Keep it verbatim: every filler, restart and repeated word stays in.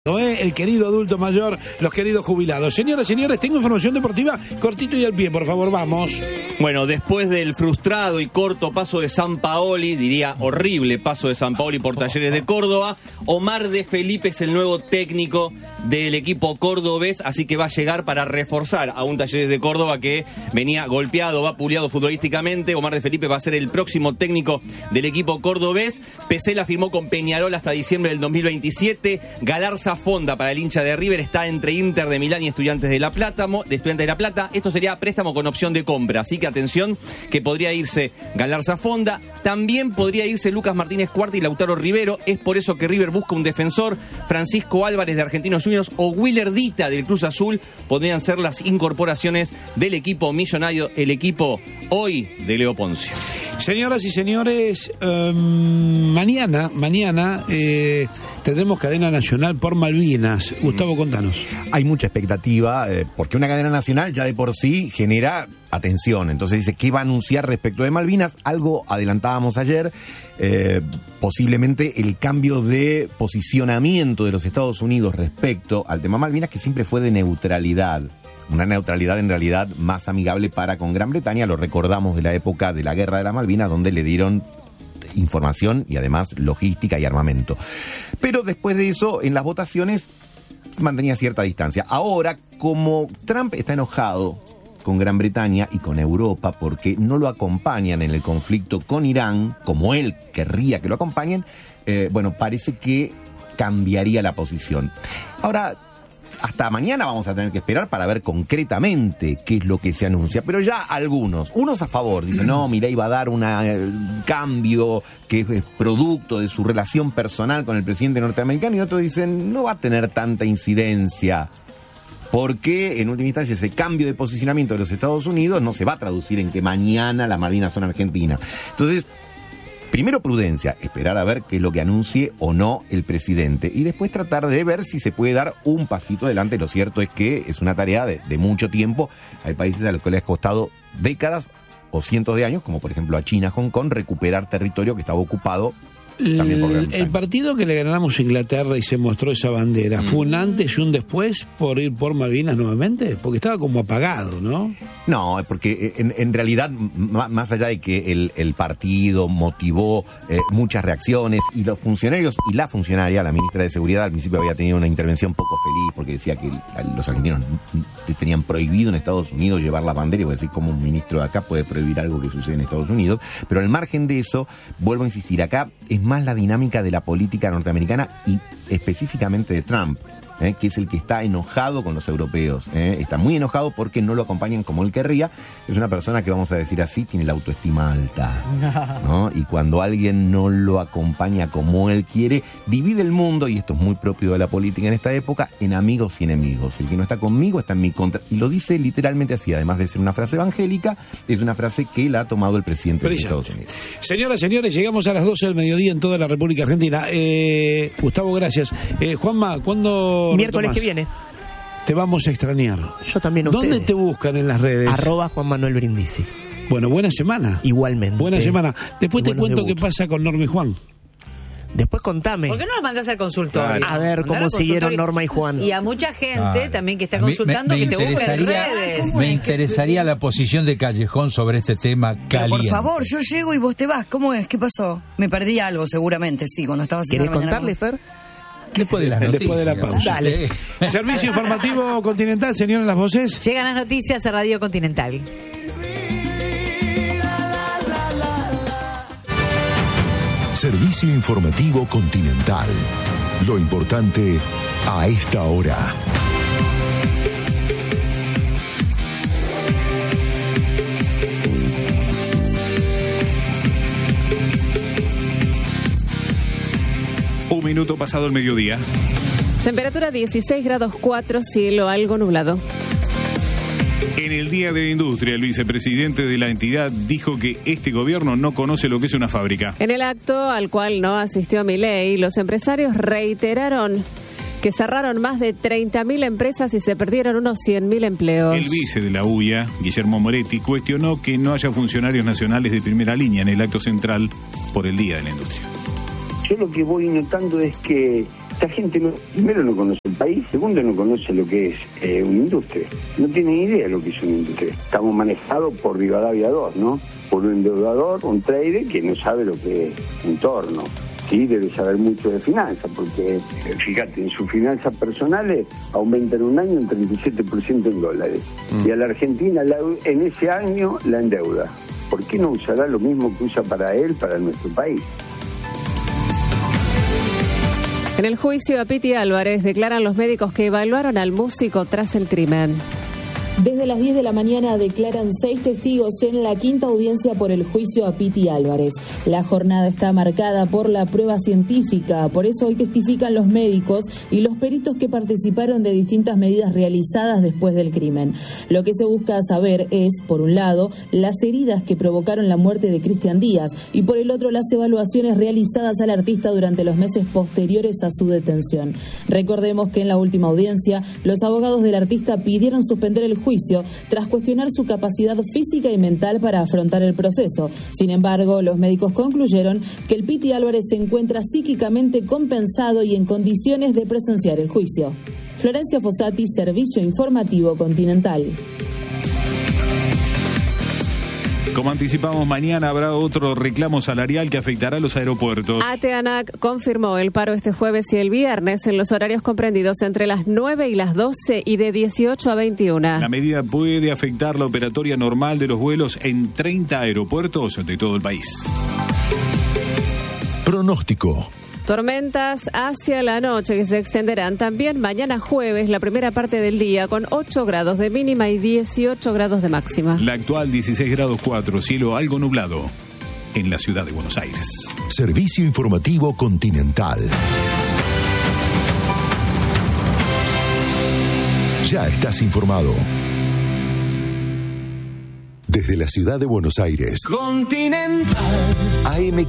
El querido adulto mayor, los queridos jubilados. Señoras y señores, tengo información deportiva cortito y al pie, por favor, vamos. Bueno, después del frustrado y corto paso de Sampaoli, diría horrible paso de Sampaoli por Talleres de Córdoba, Omar de Felipe es el nuevo técnico del equipo cordobés, así que va a llegar para reforzar a un Talleres de Córdoba que venía golpeado, va puliado futbolísticamente. Omar de Felipe va a ser el próximo técnico del equipo cordobés. Pesela firmó con Peñarol hasta diciembre del dos mil veintisiete. Galarza Fonda para el hincha de River está entre Inter de Milán y Estudiantes de La Plata, de Estudiantes de La Plata. Esto sería préstamo con opción de compra, así que atención que podría irse Galarza Fonda. También podría irse Lucas Martínez Cuarta y Lautaro Rivero. Es por eso que River busca un defensor. Francisco Álvarez de Argentinos Juniors o Willer Dita del Cruz Azul podrían ser las incorporaciones del equipo millonario, el equipo hoy de Leo Poncio. Señoras y señores, um, mañana, mañana eh, tendremos cadena nacional por Malvinas. Gustavo, contanos. Hay mucha expectativa, eh, porque una cadena nacional ya de por sí genera atención. Entonces dice, ¿qué va a anunciar respecto de Malvinas? Algo adelantábamos ayer, eh, posiblemente el cambio de posicionamiento de los Estados Unidos respecto al tema Malvinas, que siempre fue de neutralidad. Una neutralidad en realidad más amigable para con Gran Bretaña, lo recordamos de la época de la Guerra de las Malvinas, donde le dieron información y además logística y armamento. Pero después de eso, en las votaciones, mantenía cierta distancia. Ahora, como Trump está enojado con Gran Bretaña y con Europa porque no lo acompañan en el conflicto con Irán, como él querría que lo acompañen, eh, bueno, parece que cambiaría la posición. Ahora, hasta mañana vamos a tener que esperar para ver concretamente qué es lo que se anuncia. Pero ya algunos, unos a favor, dicen, no, Milei va a dar un eh, cambio que es producto de su relación personal con el presidente norteamericano, y otros dicen, no va a tener tanta incidencia, porque en última instancia ese cambio de posicionamiento de los Estados Unidos no se va a traducir en que mañana las Malvinas son Argentina. Entonces, primero prudencia, esperar a ver qué es lo que anuncie o no el presidente, y después tratar de ver si se puede dar un pasito adelante. Lo cierto es que es una tarea de, de mucho tiempo. Hay países a los que les ha costado décadas o cientos de años, como por ejemplo a China, Hong Kong, recuperar territorio que estaba ocupado. El, el partido que le ganamos a Inglaterra y se mostró esa bandera, ¿fue un antes y un después por ir por Malvinas nuevamente? Porque estaba como apagado, ¿no? No, porque en, en realidad, más allá de que el, el partido motivó eh, muchas reacciones, y los funcionarios y la funcionaria, la ministra de Seguridad, al principio había tenido una intervención poco feliz porque decía que los argentinos tenían prohibido en Estados Unidos llevar la bandera, y voy a decir, ¿cómo un ministro de acá puede prohibir algo que sucede en Estados Unidos? Pero al margen de eso, vuelvo a insistir, acá es más la dinámica de la política norteamericana y específicamente de Trump, ¿eh? que es el que está enojado con los europeos, ¿eh? está muy enojado porque no lo acompañan como él querría. Es una persona que, vamos a decir así, tiene la autoestima alta, ¿no? Y cuando alguien no lo acompaña como él quiere, divide el mundo, y esto es muy propio de la política en esta época, en amigos y enemigos. El que no está conmigo está en mi contra, y lo dice literalmente así. Además de ser una frase evangélica, es una frase que la ha tomado el presidente de Estados Unidos. Señoras y señores, llegamos a las doce del mediodía en toda la República Argentina. eh, Gustavo, gracias. eh, Juanma, ¿cuándo miércoles retomás? Que viene. Te vamos a extrañar. Yo también a ustedes. ¿Dónde te buscan en las redes? Arroba Juan Manuel Brindisi. Bueno, buena semana. Igualmente. Buena semana. Después te cuento debuts. qué pasa con Norma y Juan. Después contame. ¿Por qué no los mandás al consultorio? Claro. A ver cómo siguieron Norma y Juan. Y a mucha gente Claro. también que está A mí consultando me- me que te busque en interesaría- redes. Me interesaría la posición de Callejón sobre este tema Pero caliente. por favor, yo llego y vos te vas. ¿Cómo es? ¿Qué pasó? Me perdí algo, seguramente, sí, cuando estabas en ¿Querés la mañana. contarle, Fer? Después de las noticias. Después de la pausa. Dale. Servicio informativo Continental, señores, las voces. Llegan las noticias a Radio Continental. Servicio informativo Continental. Lo importante a esta hora. Un minuto pasado el mediodía. Temperatura dieciséis grados cuatro, cielo algo nublado. En el Día de la Industria, el vicepresidente de la entidad dijo que este gobierno no conoce lo que es una fábrica. En el acto al cual no asistió Milei, los empresarios reiteraron que cerraron más de treinta mil empresas y se perdieron unos cien mil empleos. El vice de la U I A, Guillermo Moretti, cuestionó que no haya funcionarios nacionales de primera línea en el acto central por el Día de la Industria. Yo lo que voy notando es que Esta gente, no, primero, no conoce el país, segundo, no conoce lo que es eh, una industria. No tiene idea de lo que es una industria. Estamos manejados por Rivadavia dos, ¿no? Por un endeudador, un trader que no sabe lo que es un torno. Sí, debe saber mucho de finanzas, porque, fíjate, en sus finanzas personales aumentan un año un treinta y siete por ciento en dólares. Mm. Y a la Argentina la, en ese año la endeuda. ¿Por qué no usará lo mismo que usa para él, para nuestro país? En el juicio a Piti Álvarez declaran los médicos que evaluaron al músico tras el crimen. Desde las diez de la mañana declaran seis testigos en la quinta audiencia por el juicio a Piti Álvarez. La jornada está marcada por la prueba científica, por eso hoy testifican los médicos y los peritos que participaron de distintas medidas realizadas después del crimen. Lo que se busca saber es, por un lado, las heridas que provocaron la muerte de Cristian Díaz y por el otro las evaluaciones realizadas al artista durante los meses posteriores a su detención. Recordemos que en la última audiencia los abogados del artista pidieron suspender el juicio tras cuestionar su capacidad física y mental para afrontar el proceso. Sin embargo, los médicos concluyeron que el Piti Álvarez se encuentra psíquicamente compensado y en condiciones de presenciar el juicio. Florencia Fossati, Servicio Informativo Continental. Como anticipamos, mañana habrá otro reclamo salarial que afectará a los aeropuertos. ATANAC confirmó el paro este jueves y el viernes en los horarios comprendidos entre las nueve y las doce y de dieciocho a veintiuna. La medida puede afectar la operatoria normal de los vuelos en treinta aeropuertos de todo el país. Pronóstico. Tormentas hacia la noche que se extenderán también mañana jueves, la primera parte del día, con ocho grados de mínima y dieciocho grados de máxima. La actual dieciséis grados cuatro, cielo algo nublado en la ciudad de Buenos Aires. Servicio Informativo Continental. Ya estás informado. Desde la ciudad de Buenos Aires. Continental. A M